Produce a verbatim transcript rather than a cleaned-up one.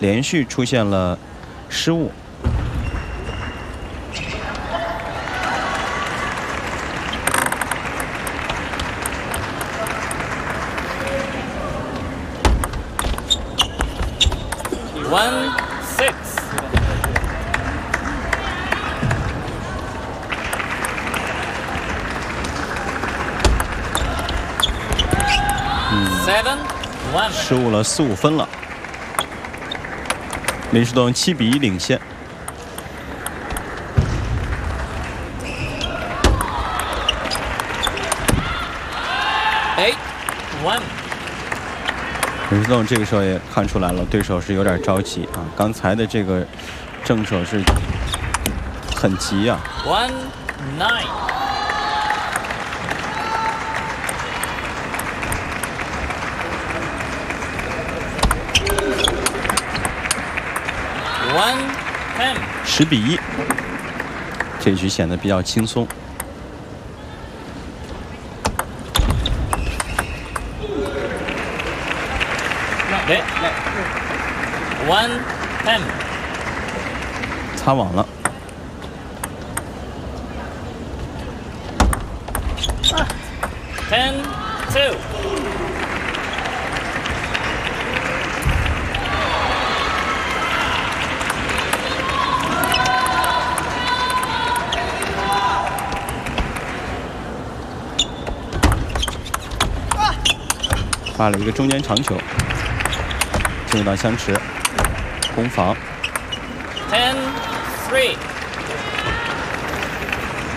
连续出现了失误。 One six. Seven one. 失误了四五分了，林士顿七比一领先。 Eight one. 林士顿这个时候也看出来了，对手是有点着急啊。刚才的这个正手是很急啊。 One nine. One ten. 十比一，这局显得比较轻松。 One ten. 擦网了。 Ten two. 发了一个中间长球，进入到相持攻防。 Ten three.